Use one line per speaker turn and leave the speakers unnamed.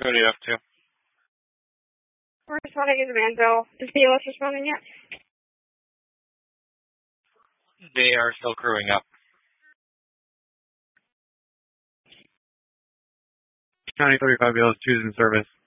What are you up to?
We're responding to the Manville. Is BLS responding yet?
They are still crewing up.
County 35 BLS 2 is in service.